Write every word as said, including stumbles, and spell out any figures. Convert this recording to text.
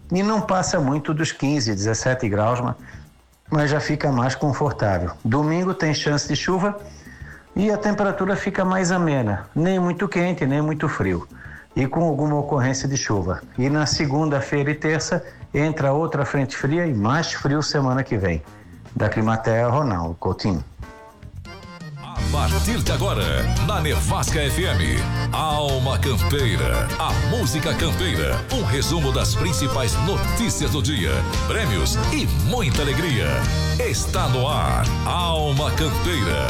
e não passa muito dos quinze, dezessete graus, mas, mas já fica mais confortável. Domingo tem chance de chuva e a temperatura fica mais amena, nem muito quente, nem muito frio, e com alguma ocorrência de chuva. E na segunda-feira e terça entra outra frente fria e mais frio semana que vem. Da Climatea, Ronaldo Coutinho. A partir de agora, na Nevasca F M, Alma Campeira, a música campeira, um resumo das principais notícias do dia, prêmios e muita alegria. Está no ar, Alma Campeira,